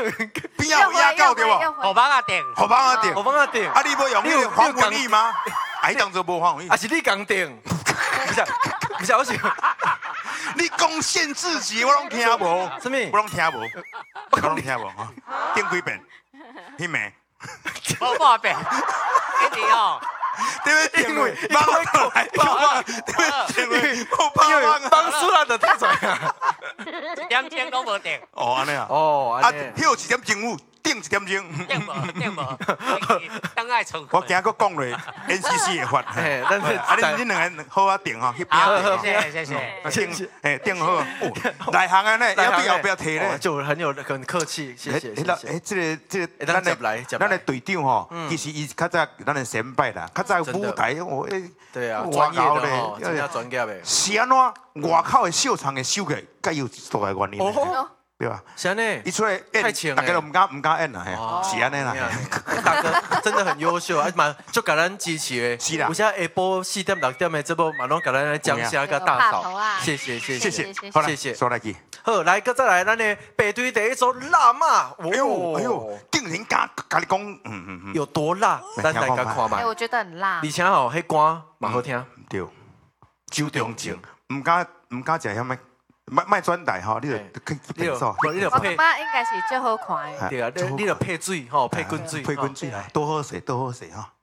边仔有鸭狗对无？ 河浜啊顶， 河浜啊顶， 我帮他顶， 啊，你要用那个黄文义吗？啊，伊当做无黄文义啊，是你讲顶，不是，我想， 你讲限制级，我拢听无。 什么？ 我拢听无，我拢听无哈。顶几遍？迄暝。 无半遍，一定哦。 对不对？因为帮我来电话，对不对？因为我帮忙啊。 帮苏拉的太准啊！ 1点钟都无定， 哦，安尼啊。 哦， 啊，迄有1点钟有，顶1点钟。 定无，等爱存。 我今个讲落 NCC 会发。 哎，但是啊，你两个好啊顶哈，去好， 边谢谢。 顶，哎顶好。内行啊呢，要不要提呢？ 就很客气，谢谢。 哎，这个， 咱的队长吼，其实伊较早咱的先辈啦，较早舞台我对啊，专业的吼，真正专业的。 是安怎？外口的秀场的收起，该有大个原因。哦。对吧？ 是安尼， 伊出来演，大家都唔敢演啦，是安尼啦。 大哥真的很优秀，啊嘛，就给咱支持的。 是啦。 有些下晡4点6点的这部，嘛拢给咱讲下个大嫂，谢谢。 谢谢。说来去。 好，来个再来，咱的北队第一首辣嘛。 哎呦，竟然甲你讲， 有多辣？咱大家看嘛。 哎，我觉得很辣。 而且吼，迄歌嘛好听。 对，酒中情，唔敢食遐么。卖转台吼，你就配手。 我感觉应该是最好看的。 对啊，你就配水吼，配滚水， 配滚水啦，多好势哈。